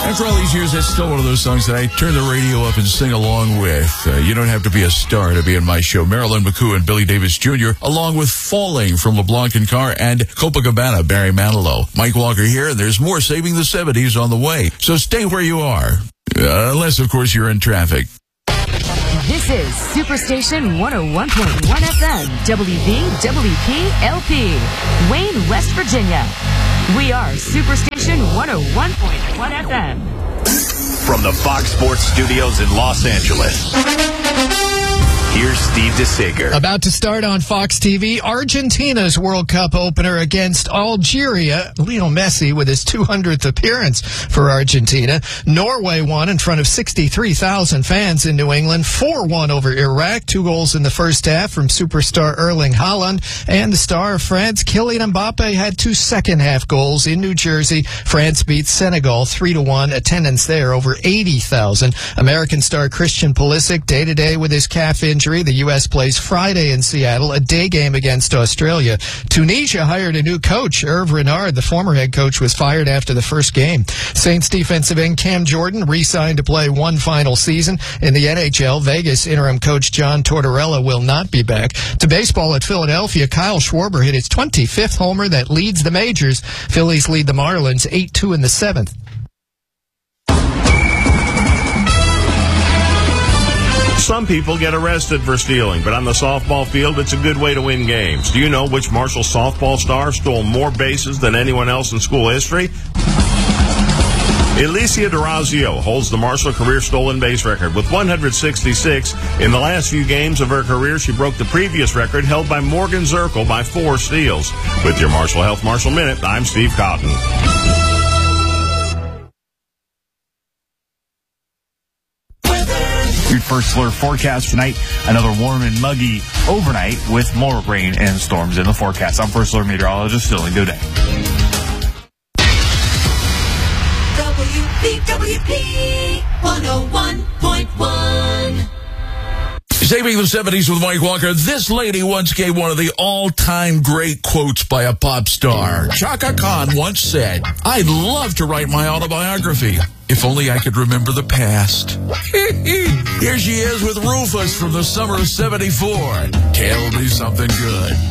After all these years, that's still one of those songs that I turn the radio up and sing along with. You don't have to be a star to be in my show. Marilyn McCoo and Billy Davis Jr., along with Falling from LeBlanc and Carr and Copacabana, Barry Manilow. Mike Walker here, and there's more Saving the 70s on the way. So stay where you are. Unless, of course, you're in traffic. This is Superstation 101.1 FM, WVWP LP, Wayne, West Virginia. We are Superstation 101.1 FM. From the Fox Sports Studios in Los Angeles, here's Steve DeSager. About to start on Fox TV, Argentina's World Cup opener against Algeria. Lionel Messi with his 200th appearance for Argentina. Norway won in front of 63,000 fans in New England. 4-1 over Iraq. 2 goals in the first half from superstar Erling Haaland. And the star of France, Kylian Mbappe, had 2 second-half goals in New Jersey. France beat Senegal 3-1. Attendance there over 80,000. American star Christian Pulisic, day-to-day with his calf injury. The U.S. plays Friday in Seattle, a day game against Australia. Tunisia hired a new coach. Hervé Renard, the former head coach, was fired after the first game. Saints defensive end Cam Jordan re-signed to play one final season. In the NHL, Vegas interim coach John Tortorella will not be back. To baseball at Philadelphia, Kyle Schwarber hit his 25th homer that leads the majors. Phillies lead the Marlins 8-2 in the 7th. Some people get arrested for stealing, but on the softball field, it's a good way to win games. Do you know which Marshall softball star stole more bases than anyone else in school history? Alicia D'Orazio holds the Marshall career stolen base record with 166. In the last few games of her career, she broke the previous record held by Morgan Zirkle by 4 steals. With your Marshall Health Marshall Minute, I'm Steve Cotton. Your first slur forecast tonight, another warm and muggy overnight with more rain and storms in the forecast. I'm First Slur meteorologist Dylan Godet. WVWP 101.1. Saving the 70s with Mike Walker. This lady once gave one of the all-time great quotes by a pop star. Chaka Khan once said, "I'd love to write my autobiography. If only I could remember the past." Here she is with Rufus from the summer of '74. Tell me something good.